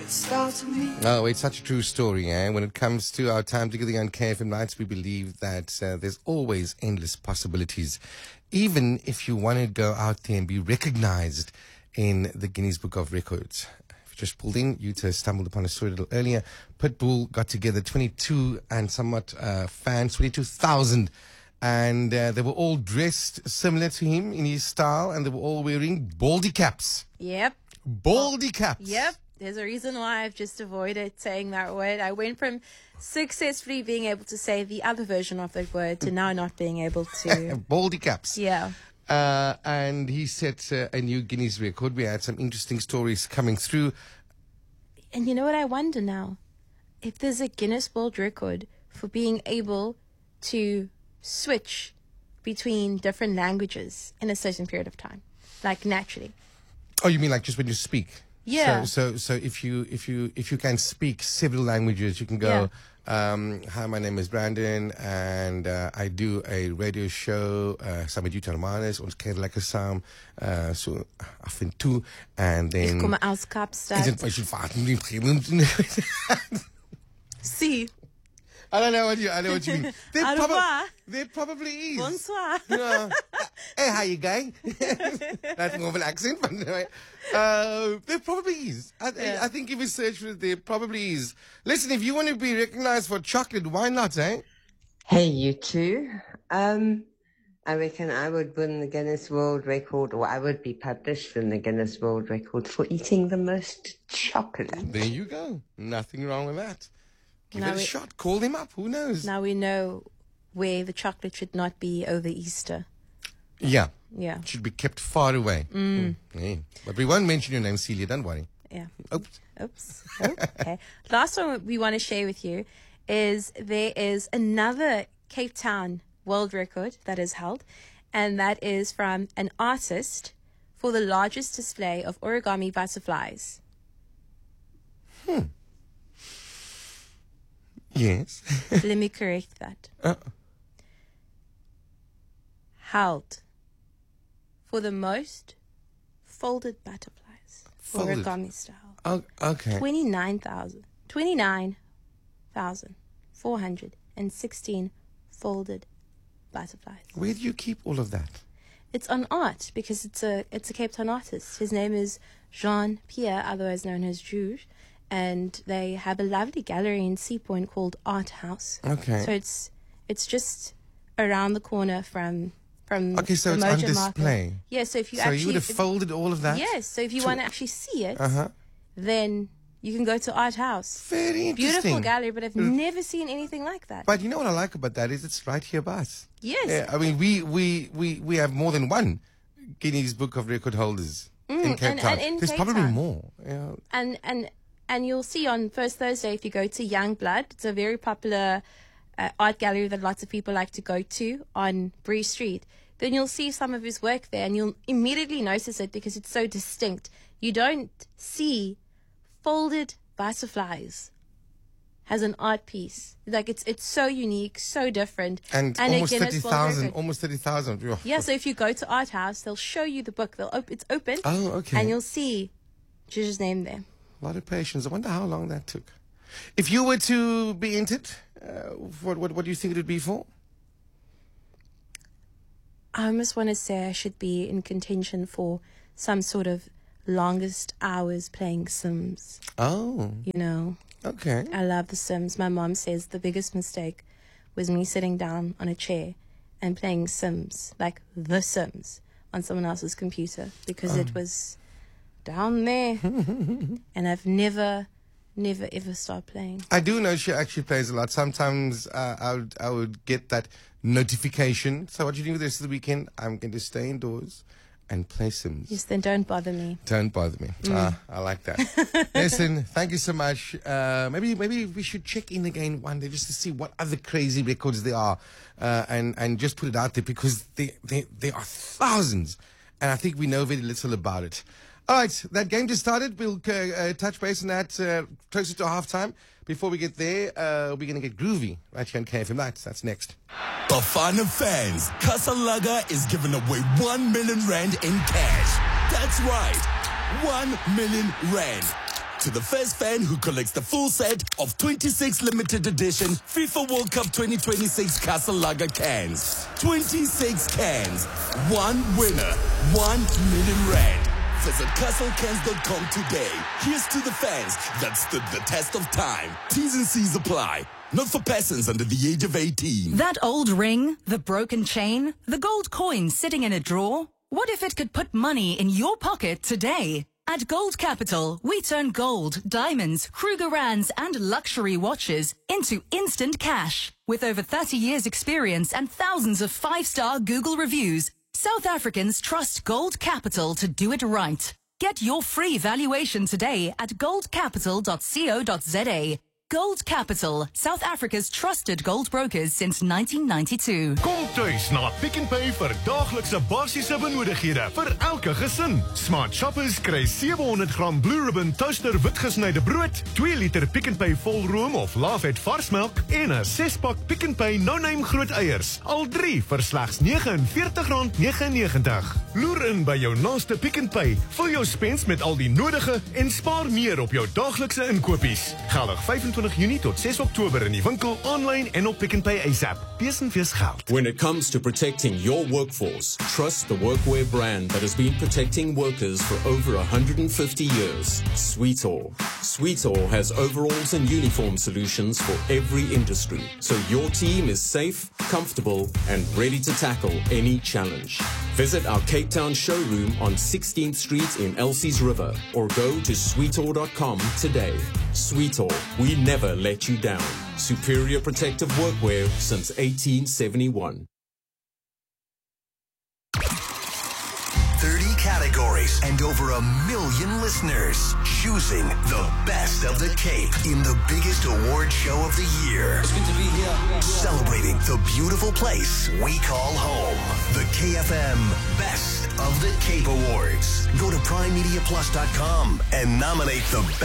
starts with me. Oh, it's such a true story, eh? When it comes to our time together on KFM Nights, we believe that there's always endless possibilities. Even if you want to go out there and be recognized in the Guinness Book of Records. If you just pulled in, you stumbled upon a story a little earlier. Pitbull got together 22 and somewhat fans, 22,000. And they were all dressed similar to him in his style, and they were all wearing baldy caps. Yep. Baldy caps. Yep. There's a reason why I've just avoided saying that word. I went from successfully being able to say the other version of that word to now not being able to. Baldy caps. Yeah. And he set a new Guinness record. We had some interesting stories coming through. And you know what I wonder now? If there's a Guinness World Record for being able to switch between different languages in a certain period of time, like naturally. Oh, you mean like just when you speak? Yeah. So if you can speak several languages, you can go. Hi, my name is Brandon, and I do a radio show. Saam met jou Hermanus, ons kuier lekker saam, so af en toe, and then. Ik kom uit Kaapstad. See. I know what you mean. There probably is. Bonsoir. Yeah. Hey, how you going? That's more of an accent, but anyway. There probably is. I think if you search for it, there probably is. Listen, if you want to be recognized for chocolate, why not, eh? Hey, you two. I reckon I would win the Guinness World Record, or I would be published in the Guinness World Record for eating the most chocolate. There you go. Nothing wrong with that. Give Now it a shot. Call him up. Who knows? Now we know where the chocolate should not be over Easter. Yeah. Yeah. It should be kept far away. Yeah. But we won't mention your name, Celia. Don't worry. Yeah. Oops. Oops. Okay. Last one we want to share with you is there is another Cape Town world record that is held, and that is from an artist for the largest display of origami butterflies. Yes. Let me correct that. Held for the most folded butterflies. Folded. Origami style. Oh, okay. 29,416 folded butterflies. Where do you keep all of that? It's on art because it's a Cape Town artist. His name is Jean Pierre, otherwise known as Juge, and they have a lovely gallery in Sea Point called Art House. Okay. So it's just around the corner from Okay, so the it's on Mojo Market. display. Yeah, so if you So actually you would have folded all of that? yes, so if you want to actually see it, Uh-huh. then you can go to Art House. Very interesting. Beautiful gallery, but I've never seen anything like that. But you know what I like about that is it's right here by us. Yes. Yeah, I mean, we have more than one Guinness Book of Record holders in Cape and Town. in There's Cape probably Town. more. Yeah. And you'll see on First Thursday, if you go to Young Blood, it's a very popular art gallery that lots of people like to go to on Bree Street. Then you'll see some of his work there, and you'll immediately notice it because it's so distinct. You don't see folded butterflies as an art piece. Like it's so unique, so different. And a almost Guinness World 30,000. Record. Almost 30,000. Yeah, so if you go to Art House, they'll show you the book. It's open. Oh, okay. And you'll see Juju's name there. A lot of patience. I wonder how long that took. If you were to be entered, what do you think it would be for? I almost want to say I should be in contention for some sort of longest hours playing Sims. Oh, You know, okay. I love The Sims. My mom says the biggest mistake was me sitting down on a chair and playing Sims, like The Sims, on someone else's computer because it was down there. And I've never ever stopped playing. I do know she actually plays a lot. Sometimes I would get that notification. So what you do this the weekend? I'm going to stay indoors and play Sims. Yes, then don't bother me. Don't bother me. I like that. Listen, thank you so much. Maybe we should check in again one day just to see what other crazy records there are, and just put it out there because there are thousands, and I think we know very little about it. All right, that game just started. We'll touch base on that closer to halftime. Before we get there, we're going to get groovy right here on KFM Nights. That's next. Bafana fans, Kasalaga is giving away 1 million rand in cash. That's right, 1 million rand. to the first fan who collects the full set of 26 limited edition FIFA World Cup 2026 Castle Lager cans. 26 cans. One winner. 1 million rand. Visit castlecans.com today. Here's to the fans that stood the test of time. T's and C's apply. Not for persons under the age of 18. That old ring, the broken chain, the gold coin sitting in a drawer. What if it could put money in your pocket today? At Gold Capital, we turn gold, diamonds, Krugerrands, and luxury watches into instant cash. With over 30 years experience and thousands of 5-star Google reviews, South Africans trust Gold Capital to do it right. Get your free valuation today at goldcapital.co.za. Gold Capital, South Africa's trusted gold brokers since 1992. Kom thuis na Pick n Pay vir daaglikse basiese benodighede vir elke gesin. Smart shoppers kry 700 gram Blue Ribbon toaster witgesnyde brood, 2 liter Pick n Pay volroom of laafet varsmelk en 'n 6-pak Pick n Pay no-name groot eiers. Al 3 vir slegs R49.99. Loer in by jou naaste Pick n Pay. Vul jou spens met al die nodige en spaar meer op jou daaglikse inkopies. Geldig 25 Junie tot 6 Oktober in die winkel, online en op Pick n Pay ASAP. Wees en wees geld. When it comes to protecting your workforce, trust the workwear brand that has been protecting workers for over 150 years. Sweetall. Sweetall has overalls and uniform solutions for every industry, so your team is safe, comfortable, and ready to tackle any challenge. Visit our Cape Town showroom on 16th Street in Elsie's River or go to sweetall.com today. Sweetall, we never let you down. Superior protective workwear since 1871. 30 categories and over 1 million listeners choosing the best of the Cape in the biggest award show of the year. It's good to be here. Celebrating the beautiful place we call home. The KFM Best of the Cape Awards. Go to primemediaplus.com and nominate the best